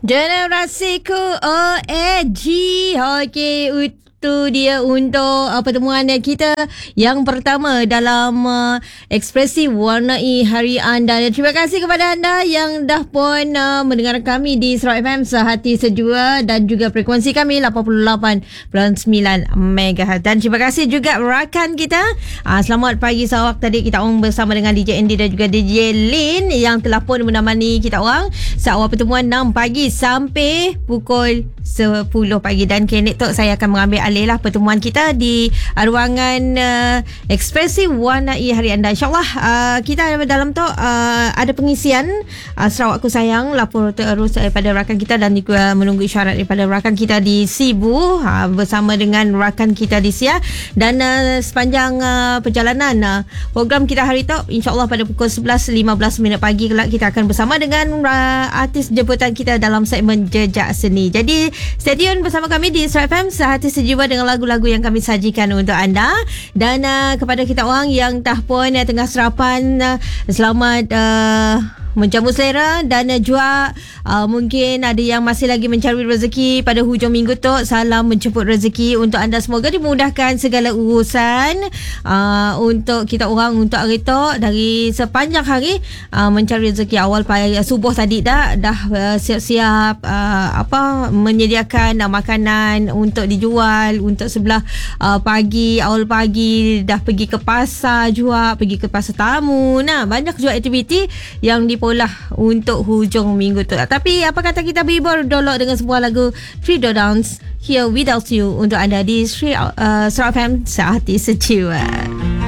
Generasiku OAG. Okey, itu dia untuk pertemuan kita yang pertama dalam ekspresi warnai hari anda. Dan terima kasih kepada anda yang dah pun mendengar kami di Sarawak FM Sehati Sejua dan juga frekuensi kami 88.9 MHz. Dan terima kasih juga rakan kita. Selamat pagi Sarawak. Tadi kita orang bersama dengan DJ Andy dan juga DJ Lin yang telah pun menemani kita orang seawal pertemuan 6 pagi sampai pukul 10 pagi. Dan kini tu saya akan mengambil alihlah pertemuan kita di ruangan ekspresi warnai hari anda. InsyaAllah kita dalam tu ada pengisian Sarawakku Sayang, lapor terus daripada rakan kita dan juga menunggu isyarat daripada rakan kita di Sibu bersama dengan rakan kita di Sia. Dan sepanjang perjalanan program kita hari tu, insyaAllah pada pukul 11.15 pagi kelak kita akan bersama dengan artis jemputan kita dalam segmen Jejak Seni. Jadi stay tune bersama kami di Sarawak FM Sehati Sejua dengan lagu-lagu yang kami sajikan untuk anda. Dan kepada kita orang yang pun tengah sarapan, selamat menjamu selera. Dan juga mungkin ada yang masih lagi mencari rezeki pada hujung minggu tu, salam menjemput rezeki untuk anda. Semoga dimudahkan segala urusan untuk kita orang untuk hari tu. Dari sepanjang hari mencari rezeki, awal pagi subuh tadi dah siap-siap menyediakan makanan untuk dijual untuk sebelah pagi, awal pagi dah pergi ke pasar juga, pergi ke pasar tamu. Banyak juga aktiviti yang dipolah untuk hujung minggu tu. Tapi apa kata kita bibur dolok dengan sebuah lagu Three Door Downs, Here Without You untuk anda di Sarawak FM Sehati Sejua.